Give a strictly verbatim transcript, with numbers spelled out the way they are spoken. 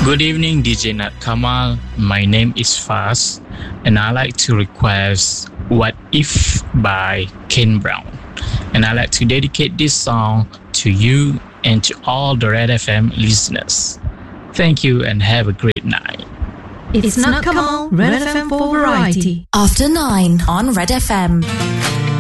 Good evening, D J Nat Kamal. My name is Faz, and I like to request What If by Ken Brown. And I like to dedicate this song to you and to all the Red F M listeners. Thank you and have a great night. It's Nat Kamal, Red F M for Variety. After nine on Red F M.